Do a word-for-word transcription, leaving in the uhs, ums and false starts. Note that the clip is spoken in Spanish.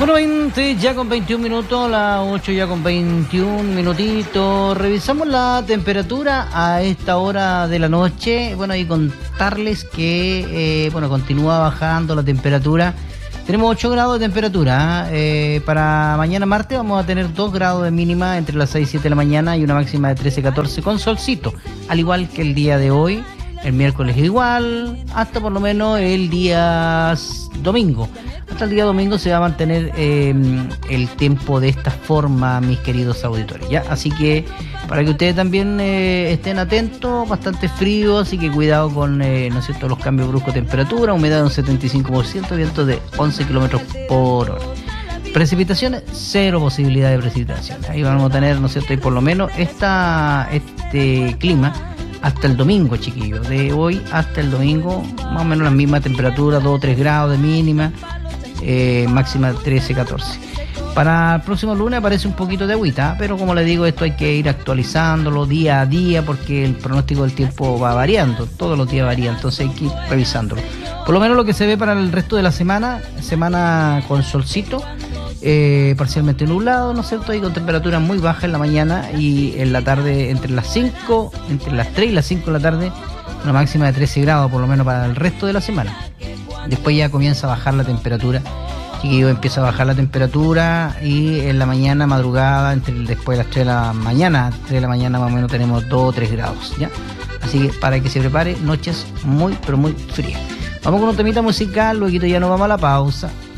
Bueno, veinte ya con veintiún minutos, las ocho ya con veintiún minutitos. Revisamos la temperatura a esta hora de la noche. Bueno, y contarles que, eh, bueno, continúa bajando la temperatura. Tenemos ocho grados de temperatura. Eh, para mañana martes vamos a tener dos grados de mínima entre las seis y siete de la mañana y una máxima de trece a catorce con solcito, al igual que el día de hoy. El miércoles igual, hasta por lo menos el día domingo. Hasta el día domingo se va a mantener eh, el tiempo de esta forma, mis queridos auditores, ¿ya? Así que para que ustedes también eh, estén atentos, bastante frío, así que cuidado con, eh, ¿no es cierto?, los cambios bruscos de temperatura, humedad de un setenta y cinco por ciento, viento de once kilómetros por hora. Precipitaciones, cero posibilidad de precipitaciones. Ahí vamos a tener, ¿no es cierto?, y por lo menos esta, este clima hasta el domingo, chiquillos. De hoy hasta el domingo, más o menos la misma temperatura, dos o tres grados de mínima, eh, máxima trece a catorce. Para el próximo lunes aparece un poquito de agüita, pero como les digo, esto hay que ir actualizándolo día a día porque el pronóstico del tiempo va variando, todos los días varía, entonces hay que ir revisándolo. Por lo menos lo que se ve para el resto de la semana, semana con solcito, Eh, parcialmente nublado, ¿no es cierto? Y con temperaturas muy bajas en la mañana y en la tarde entre las cinco, entre las tres y las cinco de la tarde, una máxima de trece grados por lo menos para el resto de la semana. Después ya comienza a bajar la temperatura, chiquillo, empieza a bajar la temperatura y en la mañana, madrugada, entre después de las tres de la mañana, tres de la mañana más o menos tenemos dos o tres grados, ¿ya? Así que para que se prepare, noches muy, pero muy frías. Vamos con un temita musical, luego ya nos vamos a la pausa.